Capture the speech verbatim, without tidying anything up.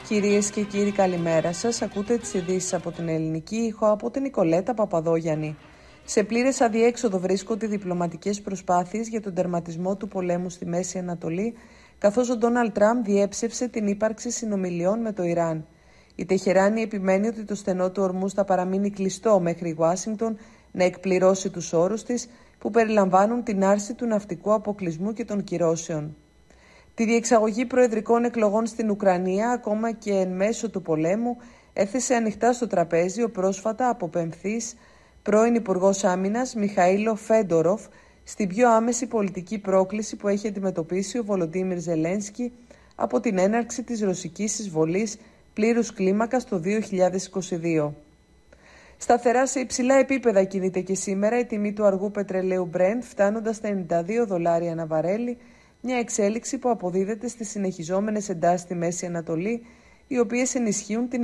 Κυρίες και κύριοι, καλημέρα σας. Ακούτε τις ειδήσεις από την Ελληνική Ήχο από την Νικολέτα Παπαδόγιαννη. Σε πλήρες αδιέξοδο βρίσκονται οι διπλωματικές προσπάθειες για τον τερματισμό του πολέμου στη Μέση Ανατολή, καθώς ο Ντόναλντ Τραμπ διέψευσε την ύπαρξη συνομιλιών με το Ιράν. Η Τεχεράνη επιμένει ότι το στενό του Ορμούζ θα παραμείνει κλειστό μέχρι η Ουάσιγκτον να εκπληρώσει τους όρους της, που περιλαμβάνουν την άρση του ναυτικού αποκλεισμού και των κυρώσεων. Τη διεξαγωγή προεδρικών εκλογών στην Ουκρανία, ακόμα και εν μέσω του πολέμου, έθεσε ανοιχτά στο τραπέζι ο πρόσφατα αποπεμφθής πρώην Υπουργός Άμυνας Μιχαήλο Φέντοροφ στην πιο άμεση πολιτική πρόκληση που έχει αντιμετωπίσει ο Βολοντίμιρ Ζελένσκι από την έναρξη της ρωσικής εισβολής πλήρους κλίμακας το δύο χιλιάδες είκοσι δύο. Σταθερά σε υψηλά επίπεδα κινείται και σήμερα η τιμή του αργού πετρελαίου Brent, φτάνοντας στα ενενήντα δύο δολάρια ανά βαρέλι, μια εξέλιξη που αποδίδεται στις συνεχιζόμενες εντάσεις στη Μέση Ανατολή, οι οποίες ενισχύουν την